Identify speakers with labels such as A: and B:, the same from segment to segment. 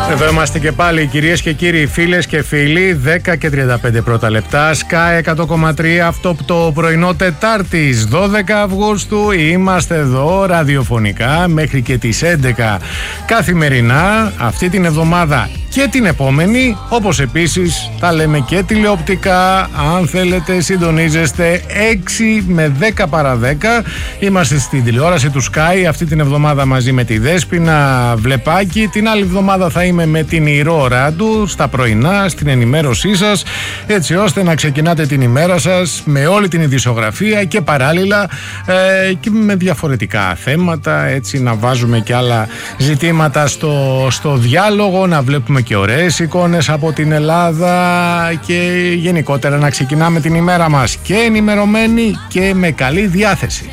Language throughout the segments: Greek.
A: Εδώ είμαστε και πάλι, κυρίες και κύριοι, φίλες και φίλοι. 10 και 35 πρώτα λεπτά. Sky 100,3, αυτό το πρωινό Τετάρτης 12 Αυγούστου. Είμαστε εδώ ραδιοφωνικά μέχρι και τις 11 καθημερινά αυτή την εβδομάδα και την επόμενη, όπως επίσης τα λέμε και τηλεοπτικά. Αν θέλετε, συντονίζεστε 6 με 10 παρά 10. Είμαστε στην τηλεόραση του Sky αυτή την εβδομάδα μαζί με τη Δέσποινα Βλεπάκη. Την άλλη εβδομάδα θα είμαι με την Ηρώ Ράντου στα πρωινά, στην ενημέρωσή σας, έτσι ώστε να ξεκινάτε την ημέρα σας με όλη την ειδησιογραφία και παράλληλα και με διαφορετικά θέματα, έτσι να βάζουμε και άλλα ζητήματα στο διάλογο, να βλέπουμε και ωραίες εικόνες από την Ελλάδα και γενικότερα να ξεκινάμε την ημέρα μας και ενημερωμένοι και με καλή διάθεση.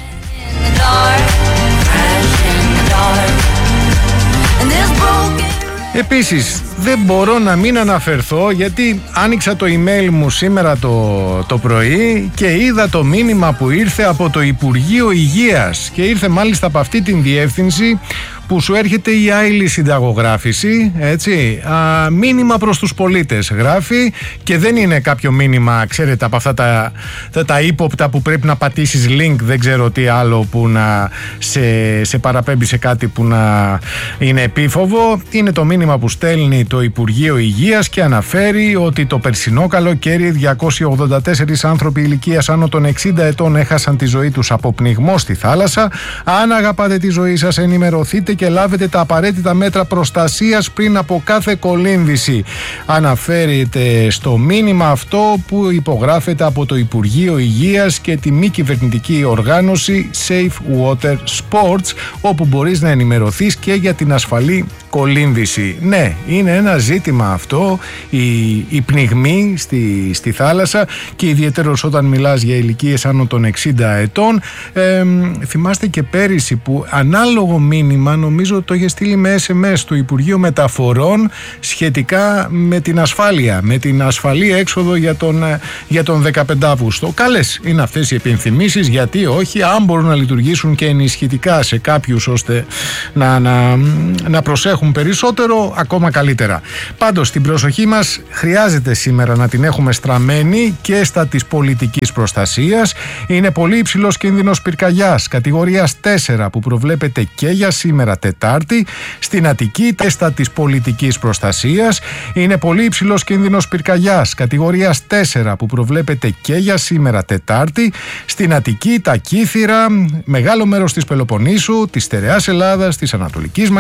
A: Επίσης, δεν μπορώ να μην αναφερθώ, γιατί άνοιξα το email μου σήμερα το πρωί και είδα το μήνυμα που ήρθε από το Υπουργείο Υγείας και ήρθε μάλιστα από αυτή την διεύθυνση που σου έρχεται η άειλη συνταγογράφηση, έτσι, μήνυμα προς τους πολίτες γράφει, και δεν είναι κάποιο μήνυμα, ξέρετε, από αυτά τα ύποπτα που πρέπει να πατήσεις link, δεν ξέρω τι άλλο, που να σε παραπέμπει σε κάτι που να είναι επίφοβο. Είναι το μήνυμα που στέλνει το Υπουργείο Υγείας και αναφέρει ότι το περσινό καλοκαίρι 284 άνθρωποι ηλικίας άνω των 60 ετών έχασαν τη ζωή τους από πνιγμό στη θάλασσα. Αν αγαπάτε τη ζωή σας, ενημερωθείτε και λάβετε τα απαραίτητα μέτρα προστασίας πριν από κάθε κολύμβηση. Αναφέρεται στο μήνυμα αυτό που υπογράφεται από το Υπουργείο Υγείας και τη μη κυβερνητική οργάνωση Safe Water Sports, όπου μπορείς να ενημερωθείς και για την ασφαλή κολύμβηση. Ναι, είναι ένα ζήτημα αυτό, η πνιγμή στη θάλασσα, και ιδιαίτερος όταν μιλάς για ηλικίες άνω των 60 ετών. Θυμάστε και πέρυσι που ανάλογο μήνυμα, νομίζω το είχε στείλει με SMS του Υπουργείου Μεταφορών, σχετικά με την ασφάλεια, με την ασφαλή έξοδο για τον 15 Αύγουστο. Καλές είναι αυτές οι επενθυμίσεις, γιατί όχι, αν μπορούν να λειτουργήσουν και ενισχυτικά σε κάποιους ώστε να προσέχουν περισσότερο, ακόμα καλύτερα. Πάντως την προσοχή μας χρειάζεται σήμερα να την έχουμε στραμμένη και στα της πολιτικής προστασίας. Είναι πολύ υψηλός κίνδυνος πυρκαγιάς κατηγορίας 4 που προβλέπεται και για σήμερα Τετάρτη στην Αττική. Τέστα της πολιτικής προστασίας. Είναι πολύ υψηλός κίνδυνος πυρκαγιάς κατηγορίας 4 που προβλέπεται και για σήμερα Τετάρτη στην Αττική, τα Κύθυρα, μεγάλο μέρος της Πελοποννήσου, της Στερεάς Ελλάδας, της Ανατολικής